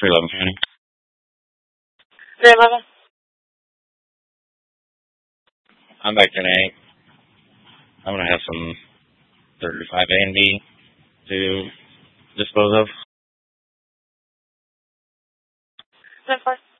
311 County. 311. I'm back tonight. I'm going to have some 35 A and B to dispose of. 10-4.